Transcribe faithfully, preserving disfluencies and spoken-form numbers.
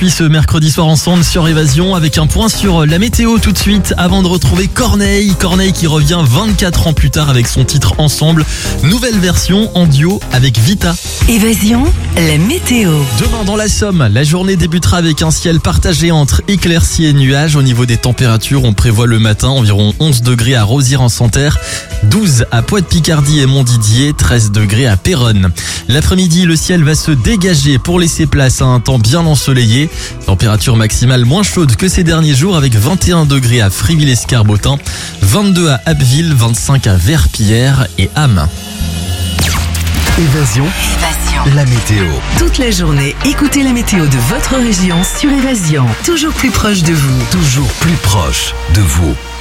poursuit ce mercredi soir ensemble sur Évasion avec un point sur la météo tout de suite avant de retrouver Corneille. Corneille qui revient vingt-quatre ans plus tard avec son titre Ensemble. Nouvelle version en duo avec Vita. Évasion, la météo. Demain dans la Somme, la journée débutera avec un ciel partagé entre éclaircies et nuages. Au niveau des températures, on prévoit le matin environ onze degrés à Rosières-en-Santerre, douze à Poix-de-Picardie et Montdidier, treize degrés à Péronne. L'après-midi, le ciel va se dégager pour laisser place à un temps bien ensoleillé. Température maximale moins chaude que ces derniers jours avec vingt et un degrés à Friville-Escarbotin, vingt-deux à Abbeville, vingt-cinq à Verpillière et Ham. Évasion, Évasion. la météo. Toute la journée, écoutez la météo de votre région sur Évasion. Toujours plus proche de vous. Toujours plus proche de vous.